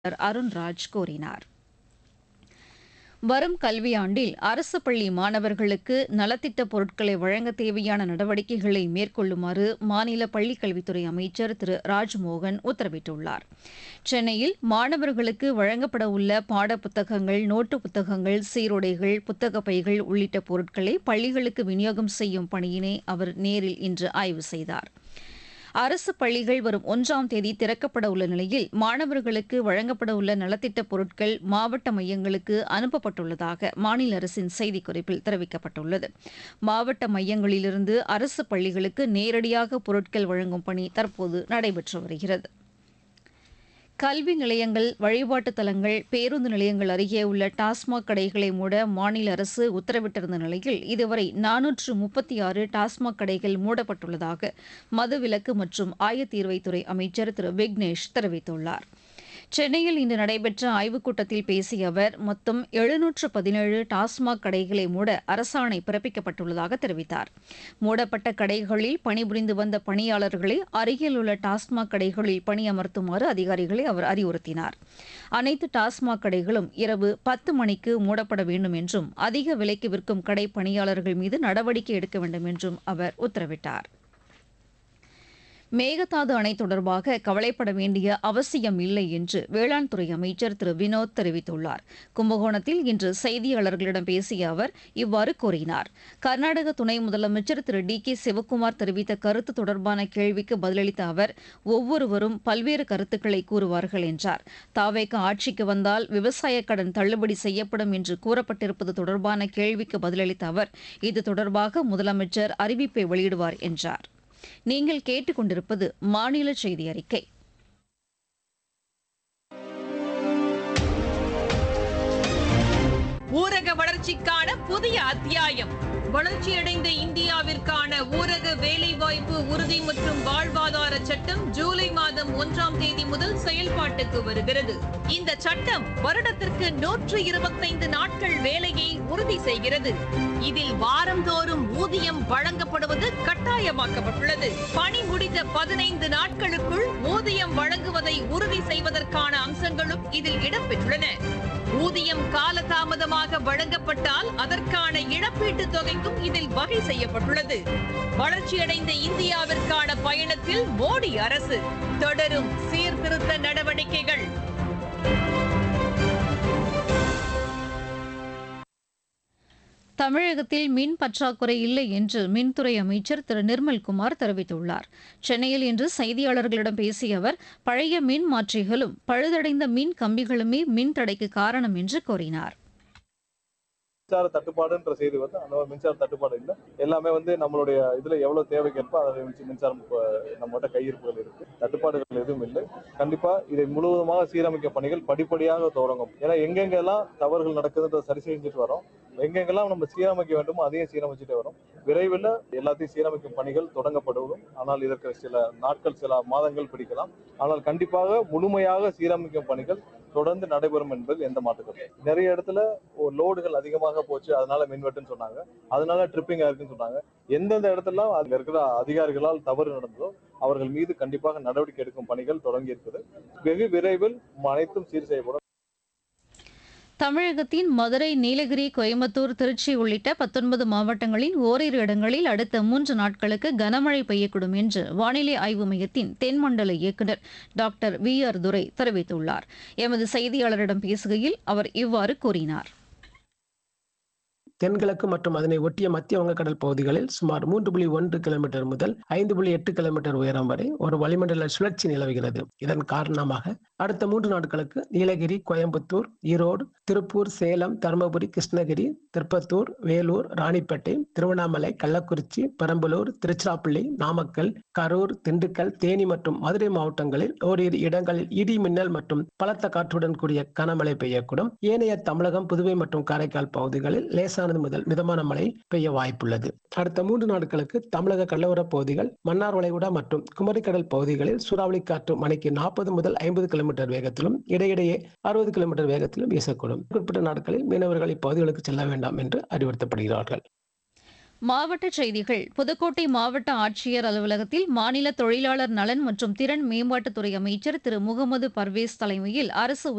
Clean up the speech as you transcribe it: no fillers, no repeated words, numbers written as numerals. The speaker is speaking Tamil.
அருண்ராஜ் கூறினார். வரும் கல்வியாண்டில் அரசு பள்ளி மாணவர்களுக்கு நலத்திட்ட பொருட்களை வழங்க தேவையான நடவடிக்கைகளை மேற்கொள்ளுமாறு மாநில பள்ளிக்கல்வித்துறை அமைச்சர் திரு ராஜ்மோகன் உத்தரவிட்டுள்ளார். சென்னையில் மாணவர்களுக்கு வழங்கப்பட உள்ள பாடப்புத்தகங்கள், நோட்டு புத்தகங்கள், சீருடைகள், புத்தக பைகள் உள்ளிட்ட பொருட்களை பள்ளிகளுக்கு விநியோகம் செய்யும் பணியினை அவர் நேரில் இன்று ஆய்வு செய்தார். அரசு பள்ளிகள் வரும் 1ஆம் தேதி திறக்கப்பட உள்ள நிலையில் மாணவர்களுக்கு வழங்கப்பட உள்ள நலத்திட்ட பொருட்கள் மாவட்ட மையங்களுக்கு அனுப்பப்பட்டுள்ளதாக மாநில அரசின் செய்திக்குறிப்பில் தெரிவிக்கப்பட்டுள்ளது. மாவட்ட மையங்களிலிருந்து அரசு பள்ளிகளுக்கு நேரடியாக பொருட்கள் வழங்கும் பணி தற்போது நடைபெற்று வருகிறது. கல்வி நிலையங்கள், வழிபாட்டுத் தலங்கள், பேருந்து நிலையங்கள் அருகே உள்ள டாஸ்மாக் கடைகளை மூட மாநில அரசு உத்தரவிட்டிருந்த நிலையில் இதுவரை 436 டாஸ்மாக் கடைகள் மூடப்பட்டுள்ளதாக மதுவிலக்கு மற்றும் ஆயத்தீர்வைத்துறை அமைச்சர் திரு விக்னேஷ் தெரிவித்துள்ளார். சென்னையில் இன்று நடைபெற்ற ஆய்வுக் கூட்டத்தில் பேசிய அவர் மொத்தம் 717 டாஸ்மாக் கடைகளை மூட அரசாணை பிறப்பிக்கப்பட்டுள்ளதாக தெரிவித்தார். மூடப்பட்ட கடைகளில் பணிபுரிந்து வந்த பணியாளர்களை அருகில் உள்ள டாஸ்மாக் கடைகளில் பணியமர்த்துமாறு அதிகாரிகளை அவர் அறிவுறுத்தினார். அனைத்து டாஸ்மாக் கடைகளும் இரவு 10 மணிக்கு மூடப்பட வேண்டும் என்றும் அதிக விலைக்கு விற்கும் கடை பணியாளர்கள் மீது நடவடிக்கை எடுக்க வேண்டும் என்றும் அவர் உத்தரவிட்டார். மேகதாது அணை தொடர்பாக கவலைப்பட வேண்டிய அவசியம் இல்லை என்று வேளாண் துறை அமைச்சர் திரு வினோத் தெரிவித்துள்ளார். கும்பகோணத்தில் இன்று செய்தியாளர்களிடம் பேசிய அவர் இவ்வாறு கூறினார். கர்நாடக துணை முதலமைச்சர் திரு டி.கே. சிவக்குமார் தெரிவித்த கருத்து தொடர்பான கேள்விக்கு பதிலளித்த அவர் ஒவ்வொருவரும் பல்வேறு கருத்துக்களை கூறுவார்கள் என்றார். தாவேக ஆட்சிக்கு வந்தால் விவசாய கடன் தள்ளுபடி செய்யப்படும் என்று கூறப்பட்டிருப்பது தொடர்பான கேள்விக்கு பதிலளித்த அவர் இது தொடர்பாக முதலமைச்சர் அறிவிப்பை வெளியிடுவார் என்றார். நீங்கள் கேட்டுக்கொண்டிருப்பது மாநில செய்தி அறிக்கை. ஊரக வளர்ச்சிக்கான புதிய அத்தியாயம். வளர்ச்சியடைந்த இந்தியாவிற்கான ஊரக வேலைவாய்ப்பு உறுதி மற்றும் வாழ்வாதார சட்டம் ஜூலை மாதம் 1ஆம் தேதி முதல் செயல்பாட்டுக்கு வருகிறது. இந்த சட்டம் வருடத்திற்கு 125 நாட்கள் வேலையை உறுதி செய்கிறது. இதில் வாரந்தோறும் ஊதியம் வழங்கப்படுவது கட்டாயமாக்கப்பட்டுள்ளது. பணி முடிந்த 15 நாட்களுக்குள் ஊதியம் வழங்குவதை உறுதி செய்வதற்கான அம்சங்களும் இதில் இடம்பெற்றுள்ளன. ஊதியம் காலதாமதமாக வழங்கப்பட்டால் அதற்கான இழப்பீட்டுத் தொகைக்கும் இதில் வகை செய்யப்பட்டுள்ளது. வளர்ச்சியடைந்த இந்தியாவிற்கான பயணத்தில் மோடி அரசு தொடரும் சீர்திருத்த நடவடிக்கைகள். தமிழகத்தில் மின் பற்றாக்குறை இல்லை என்று மின்துறை அமைச்சர் திரு நிர்மல்குமார் தெரிவித்துள்ளார். சென்னையில் இன்று செய்தியாளர்களிடம் பேசிய அவர் பழைய மின் மாற்றிகளும் பழுதடைந்த மின் கம்பிகளுமே மின் தடைக்கு காரணம் என்று கூறினார். மின்சார தட்டுப்பாடுன்ற செய்தி அந்த மின்சார தட்டுப்பாடு இல்லை. எல்லாமே நம்மளுடைய இதுல எவ்வளவு தேவைக்கேற்ப அதை மின்சாரம் நம்மகிட்ட கையிருப்புகள் இருக்கு. தட்டுப்பாடுகள் எதுவும் இல்லை. கண்டிப்பா இதை முழுவதுமாக சீரமைக்க பணிகள் படிப்படியாக தொடங்கும். ஏன்னா எங்கெங்கெல்லாம் தவறுகள் நடக்குதுன்றதை சரி செஞ்சுட்டு வரோம். எங்கெங்கெல்லாம் நம்ம சீரமைக்க வேண்டுமோ அதையும் சீரமைச்சுட்டே வரும். விரைவில் எல்லாத்தையும் சீரமைக்கும் பணிகள் தொடங்கப்படும். ஆனால் இதற்கு சில நாட்கள், சில மாதங்கள் பிடிக்கலாம். ஆனால் கண்டிப்பாக முழுமையாக சீரமைக்கும் பணிகள் தொடர்ந்து நடைபெறும் என்பது எந்த மாற்றமும். நிறைய இடத்துல லோடுகள் அதிகமாக போச்சு, அதனால மின்வெட்டுன்னு சொன்னாங்க, அதனால ட்ரிப்பிங் இருக்குன்னு சொன்னாங்க. எந்தெந்த இடத்துல அதுல இருக்கிற அதிகாரிகளால் தவறு நடந்ததோ அவர்கள் மீது கண்டிப்பாக நடவடிக்கை எடுக்கும் பணிகள் தொடங்கி இருக்குது. வெகு விரைவில் அனைத்தும் சீர் செய்யப்படும். தமிழகத்தின் மதுரை, நீலகிரி, கோயம்புத்தூர், திருச்சி உள்ளிட்ட 19 மாவட்டங்களில் ஓரிரு இடங்களில் அடுத்த 3 நாட்களுக்கு கனமழை பெய்யக்கூடும் என்று வானிலை ஆய்வு மையத்தின் தென்மண்டல இயக்குநர் டாக்டர் VR துரை தெரிவித்துள்ளார். எமது செய்தியாளரிடம் பேசுகையில் அவர் இவ்வாறு கூறினார். தென்கிழக்கு மற்றும் அதனை ஒட்டிய மத்திய வங்கக்கடல் பகுதிகளில் சுமார் 3.1 கிலோமீட்டர் முதல் 5.8 கிலோமீட்டர் உயரம் வரை ஒரு வளிமண்டல சுழற்சி நிலவுகிறது. இதன் காரணமாக அடுத்த 3 நாட்களுக்கு நீலகிரி, கோயம்புத்தூர், ஈரோடு, திருப்பூர், சேலம், தருமபுரி, கிருஷ்ணகிரி, திருப்பத்தூர், வேலூர், ராணிப்பேட்டை, திருவண்ணாமலை, கள்ளக்குறிச்சி, பெரம்பலூர், திருச்சிராப்பள்ளி, நாமக்கல், கரூர், திண்டுக்கல், தேனி மற்றும் மதுரை மாவட்டங்களில் ஓரிரு இடங்களில் இடி, மின்னல் மற்றும் பலத்த காற்றுடன் கூடிய கனமழை பெய்யக்கூடும். ஏனைய தமிழகம், புதுவை மற்றும் காரைக்கால் பகுதிகளில் லேசான முதல் மிதமான மழை பெய்ய வாய்ப்புள்ளது. அடுத்த 3 நாட்களுக்கு தமிழக கடலோர பகுதிகள், மன்னார் வளைகுடா மற்றும் குமரிக்கடல் பகுதிகளில் சூறாவளி காற்று மணிக்கு 40 முதல் 50 கிலோமீட்டர் வேகத்திலும் இடையிடையே 60 கிலோமீட்டர் வேகத்திலும் வீசக்கூடும். குறிப்பிட்ட நாட்களில் மீனவர்கள் இப்பகுதிகளுக்கு செல்ல வேண்டாம் என்று அறிவுறுத்தப்படுகிறார்கள். மாவட்டச் செய்திகள். புதுக்கோட்டை மாவட்ட ஆட்சியர் அலுவலகத்தில் மாநில தொழிலாளர் நலன் மற்றும் திறன் மேம்பாட்டுத்துறை அமைச்சர் திரு முகமது பர்வேஸ் தலைமையில் அரசு